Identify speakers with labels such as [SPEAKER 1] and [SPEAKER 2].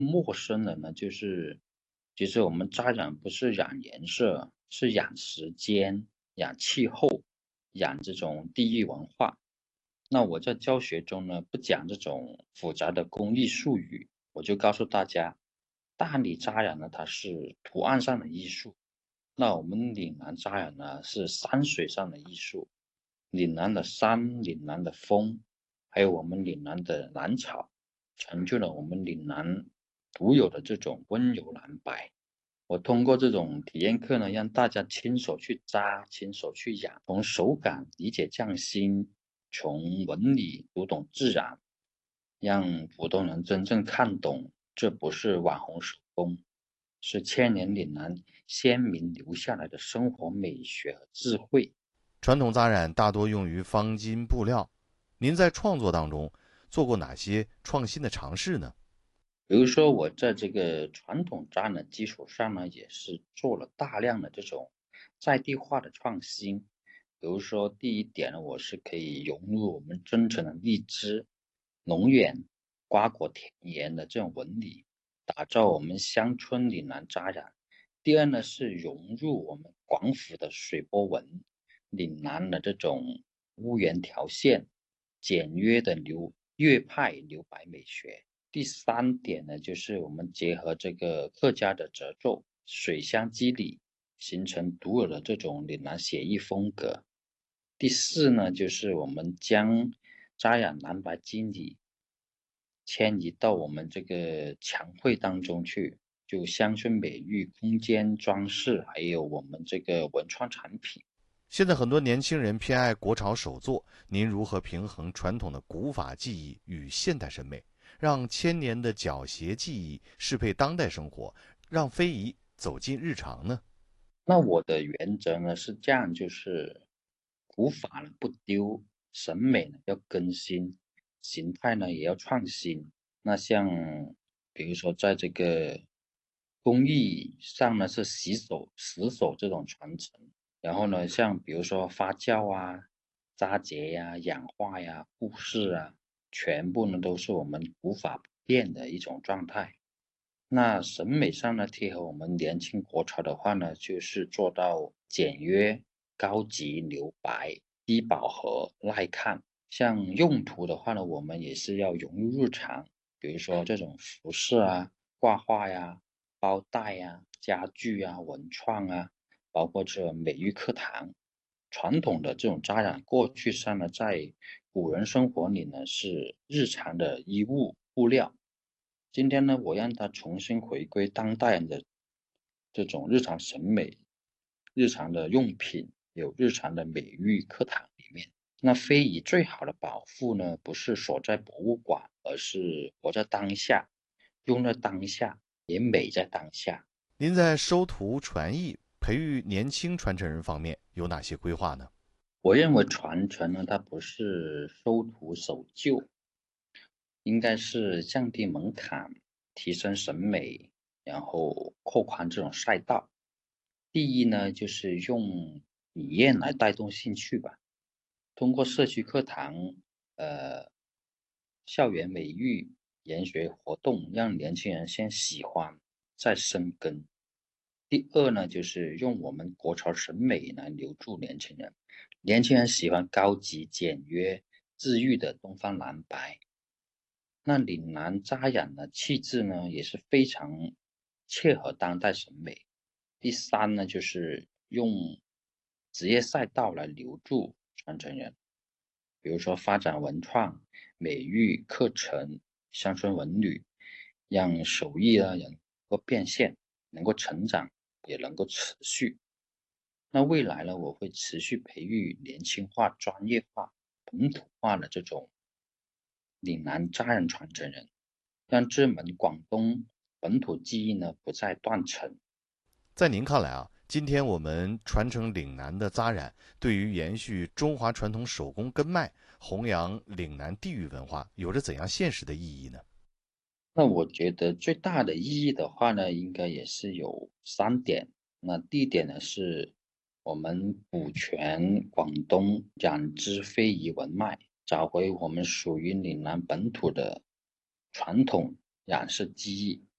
[SPEAKER 1] 陌生的呢，就是其实我们扎染不是染颜色，是染时间、染气候、染这种地域文化。那我在教学中呢，不讲这种复杂的工艺术语，我就告诉大家，大理扎染呢，它是图案上的艺术。那我们岭南扎染呢，是山水上的艺术。岭南的山、岭南的风，还有我们岭南的蓝草，成就了我们岭南独有的这种温柔蓝白。我通过这种体验课呢，让大家亲手去扎，亲手去染，从手感理解匠心，从纹理读懂自然，让普通人真正看懂，这不是网红手工，是千年岭南先民留下来的生活美学和智慧。
[SPEAKER 2] 传统扎染大多用于方巾布料，您在创作当中做过哪些创新的尝试呢？
[SPEAKER 1] 比如说，我在这个传统扎染的基础上呢，也是做了大量的这种在地化的创新。比如说，第一点呢，我是可以融入我们真诚的荔枝、龙眼、瓜果田园的这种纹理，打造我们乡村岭南扎染。第二呢，是融入我们广府的水波纹、岭南的这种屋檐条线、简约的粤派留白美学。第三点呢，就是我们结合这个客家的褶皱、水乡肌理，形成独有的这种岭南写意风格。第四呢，就是我们将扎染蓝白肌理迁移到我们这个墙绘当中去，就乡村美育、空间装饰，还有我们这个文创产品。
[SPEAKER 2] 现在很多年轻人偏爱国潮手作，您如何平衡传统的古法技艺与现代审美，让千年的脚鞋技艺适配当代生活，让非遗走进日常呢？
[SPEAKER 1] 那我的原则呢是这样，就是古法呢不丢，审美呢要更新，形态呢也要创新。那像比如说在这个工艺上呢是死守这种传承，然后呢像比如说发酵啊、扎结呀、氧化呀、布饰啊，全部呢都是我们古法不变的一种状态。那审美上呢，贴合我们年轻国潮的话呢，就是做到简约、高级、留白、低饱和、耐看。像用途的话呢，我们也是要融入日常，比如说这种服饰啊、挂画呀、包袋呀、家具啊、文创啊，包括这美育课堂。传统的这种扎染，过去上呢，在古人生活里呢是日常的衣物布料。今天呢，我让它重新回归当代人的这种日常审美、日常的用品，有日常的美育课堂里面。那非遗最好的保护呢，不是锁在博物馆，而是活在当下，用在当下，也美在当下。
[SPEAKER 2] 您在收徒传艺、培育年轻传承人方面有哪些规划呢？
[SPEAKER 1] 我认为传承呢，它不是收徒守旧，应该是降低门槛，提升审美，然后扩宽这种赛道。第一呢，就是用体验来带动兴趣吧，通过社区课堂、呃校园美育研学活动，让年轻人先喜欢，再生根。第二呢，就是用我们国潮审美来留住年轻人。年轻人喜欢高级、简约、治愈的东方蓝白。那岭南扎染的气质呢，也是非常切合当代审美。第三呢，就是用职业赛道来留住传承人，比如说发展文创、美育课程、乡村文旅，让手艺呢能够变现，能够成长，也能够持续。那未来呢，我会持续培育年轻化、专业化、本土化的这种岭南扎染传承人。让这门广东本土技艺呢不再断层。
[SPEAKER 2] 在您看来啊，今天我们传承岭南的扎染，对于延续中华传统手工根脉、弘扬岭南地域文化，有着怎样现实的意义呢？
[SPEAKER 1] 那我觉得最大的意义的话呢，应该也是有三点。那第一点呢，是我们补全广东染织非遗文脉，找回我们属于岭南本土的传统， 仰视技艺，